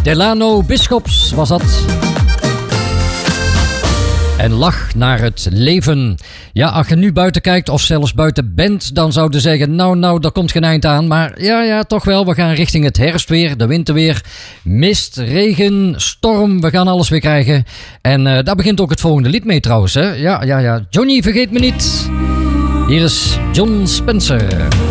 Delano Bischops was dat. En lach naar het leven. Ja, als je nu buiten kijkt of zelfs buiten bent, dan zouden ze zeggen, nou, daar komt geen eind aan. Maar ja, toch wel. We gaan richting het herfstweer, de winterweer. Mist, regen, storm. We gaan alles weer krijgen. En daar begint ook het volgende lied mee trouwens. Hè? Ja. Johnny, vergeet me niet. Hier is John Spencer.